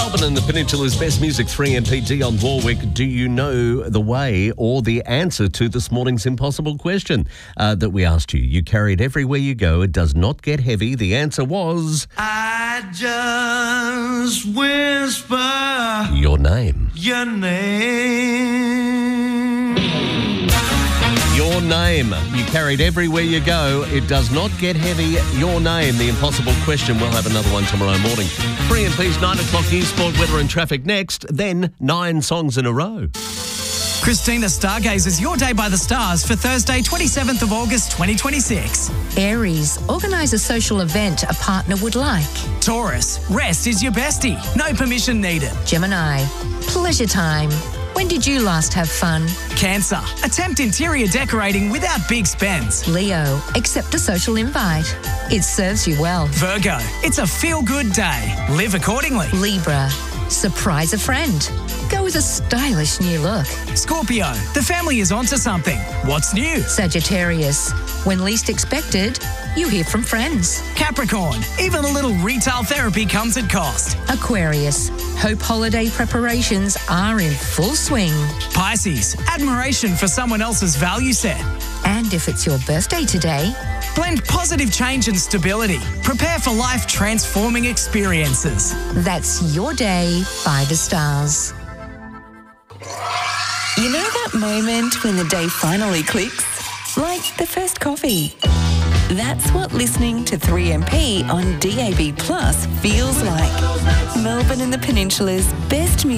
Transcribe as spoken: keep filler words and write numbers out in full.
Melbourne and the Peninsula's best music, three M P, Dionne Warwick. Do you know the way or the answer to this morning's impossible question uh, that we asked you? You carry it everywhere you go. It does not get heavy. The answer was... I just whisper your name. your name. Your name. You carry it everywhere you go. It does not get heavy. Your name. The impossible question. We'll have another one tomorrow morning. three M P's nine o'clock news, sport, weather and traffic next. Then nine songs in a row. Christina stargazes your day by the stars for Thursday, twenty-seventh of August, twenty twenty-six. Aries, organise a social event a partner would like. Taurus, rest is your bestie. No permission needed. Gemini, pleasure time. When did you last have fun? Cancer, attempt interior decorating without big spends. Leo, accept a social invite. It serves you well. Virgo, it's a feel-good day. Live accordingly. Libra, surprise a friend. Go with a stylish new look. Scorpio, the family is onto something. What's new? Sagittarius, when least expected, you hear from friends. Capricorn, even a little retail therapy comes at cost. Aquarius, hope holiday preparations are in full swing. Pisces, admiration for someone else's value set. And if it's your birthday today, Blend positive change and stability. Prepare for life-transforming experiences. that's your day by the stars. You know that moment when the day finally clicks? Like the first coffee. That's what listening to three M P on D A B Plus feels like. Melbourne and the Peninsula's best music.